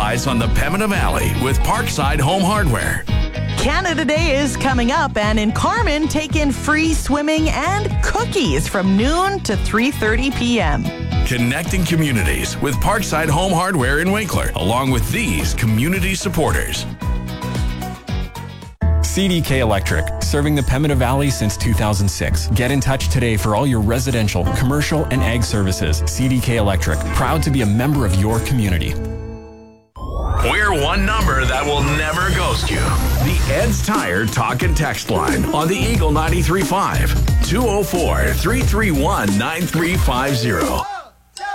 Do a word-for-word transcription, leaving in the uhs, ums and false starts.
capitalize on the Pembina Valley with Parkside Home Hardware. Canada Day is coming up, and in Carman, take in free swimming and cookies from noon to three thirty p.m. Connecting communities with Parkside Home Hardware in Winkler, along with these community supporters. C D K Electric, serving the Pembina Valley since two thousand six. Get in touch today for all your residential, commercial, and ag services. C D K Electric, proud to be a member of your community. We're one number that will never ghost you. The Ed's Tire Talk and Text line on the Eagle ninety-three point five, two oh four, three three one, nine three five zero.